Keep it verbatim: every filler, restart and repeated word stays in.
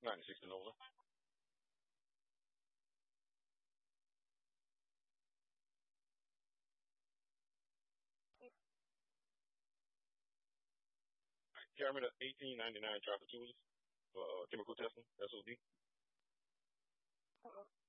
ninety-six Canola. Carry me the eighteen ninety-nine tractor tools for uh, chemical testing, S O D.